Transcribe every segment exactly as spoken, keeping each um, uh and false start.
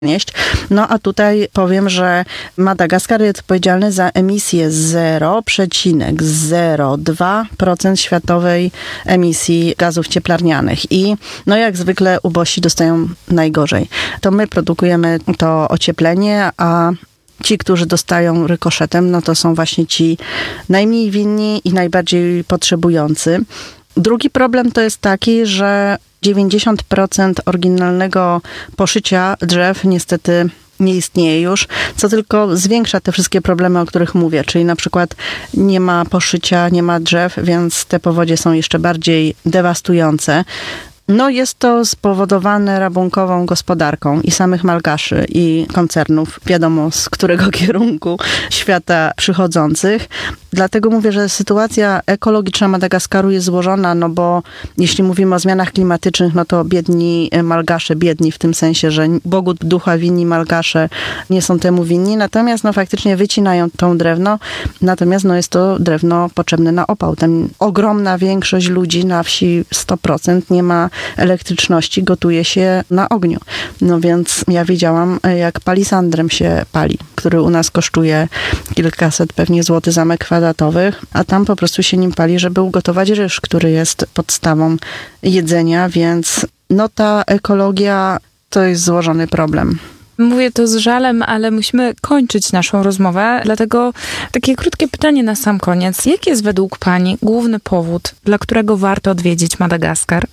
nieść. No a tutaj powiem, że Madagaskar jest odpowiedzialny za emisję zero przecinek zero dwa procent światowej emisji gazów cieplarnianych. I no jak zwykle ubożsi dostają najgorzej. To my produkujemy to ocieplenie, a ci, którzy dostają rykoszetem, no to są właśnie ci najmniej winni i najbardziej potrzebujący. Drugi problem to jest taki, że dziewięćdziesiąt procent oryginalnego poszycia drzew niestety nie istnieje już, co tylko zwiększa te wszystkie problemy, o których mówię, czyli na przykład nie ma poszycia, nie ma drzew, więc te powodzie są jeszcze bardziej dewastujące. No jest to spowodowane rabunkową gospodarką i samych Malgaszy i koncernów, wiadomo z którego kierunku świata przychodzących. Dlatego mówię, że sytuacja ekologiczna Madagaskaru jest złożona, no bo jeśli mówimy o zmianach klimatycznych, no to biedni Malgasze, biedni w tym sensie, że Bogu ducha winni Malgasze nie są temu winni, natomiast no faktycznie wycinają tą drewno, natomiast no jest to drewno potrzebne na opał. Tam ogromna większość ludzi na wsi, sto procent nie ma elektryczności, gotuje się na ogniu. No więc ja widziałam, jak palisandrem się pali, który u nas kosztuje kilkaset pewnie złotych za metr kwadratowy, a tam po prostu się nim pali, żeby ugotować ryż, który jest podstawą jedzenia, więc no ta ekologia to jest złożony problem. Mówię to z żalem, ale musimy kończyć naszą rozmowę, dlatego takie krótkie pytanie na sam koniec. Jaki jest według pani główny powód, dla którego warto odwiedzić Madagaskar?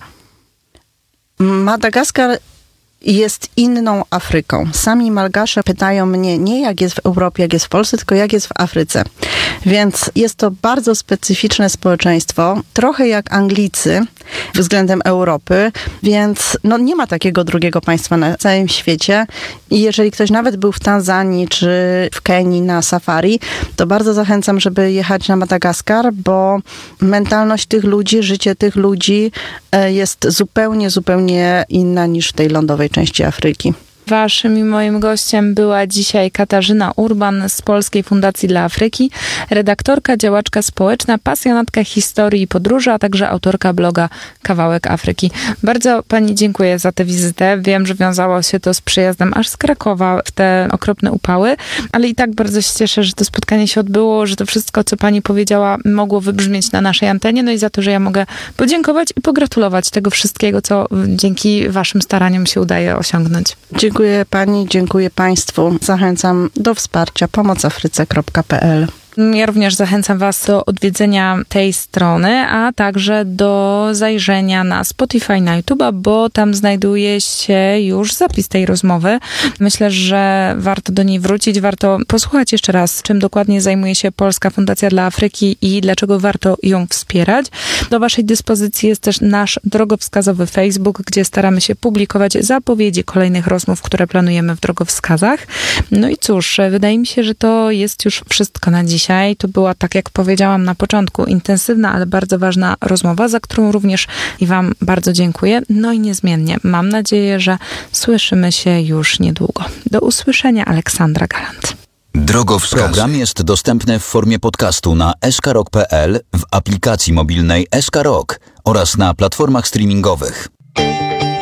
Madagaskar jest inną Afryką. Sami Malgasze pytają mnie nie jak jest w Europie, jak jest w Polsce, tylko jak jest w Afryce. Więc jest to bardzo specyficzne społeczeństwo, trochę jak Anglicy względem Europy, więc no nie ma takiego drugiego państwa na całym świecie. I jeżeli ktoś nawet był w Tanzanii czy w Kenii na safari, to bardzo zachęcam, żeby jechać na Madagaskar, bo mentalność tych ludzi, życie tych ludzi jest zupełnie, zupełnie inna niż w tej lądowej części Afryki. Waszym i moim gościem była dzisiaj Katarzyna Urban z Polskiej Fundacji dla Afryki, redaktorka, działaczka społeczna, pasjonatka historii i podróży, a także autorka bloga Kawałek Afryki. Bardzo pani dziękuję za tę wizytę. Wiem, że wiązało się to z przyjazdem aż z Krakowa w te okropne upały, ale i tak bardzo się cieszę, że to spotkanie się odbyło, że to wszystko, co pani powiedziała, mogło wybrzmieć na naszej antenie, no i za to, że ja mogę podziękować i pogratulować tego wszystkiego, co dzięki waszym staraniom się udaje osiągnąć. Dziękuję pani, dziękuję państwu. Zachęcam do wsparcia pomocafryce kropka p l. Ja również zachęcam was do odwiedzenia tej strony, a także do zajrzenia na Spotify, na YouTube'a, bo tam znajduje się już zapis tej rozmowy. Myślę, że warto do niej wrócić, warto posłuchać jeszcze raz, czym dokładnie zajmuje się Polska Fundacja dla Afryki i dlaczego warto ją wspierać. Do waszej dyspozycji jest też nasz drogowskazowy Facebook, gdzie staramy się publikować zapowiedzi kolejnych rozmów, które planujemy w drogowskazach. No i cóż, wydaje mi się, że to jest już wszystko na dzisiaj. To była, tak jak powiedziałam na początku, intensywna, ale bardzo ważna rozmowa, za którą również i wam bardzo dziękuję. No i niezmiennie mam nadzieję, że słyszymy się już niedługo. Do usłyszenia, Aleksandra Galant. Drogowskaz. Program jest dostępny w formie podcastu na s k rock kropka p l, w aplikacji mobilnej S K Rock oraz na platformach streamingowych.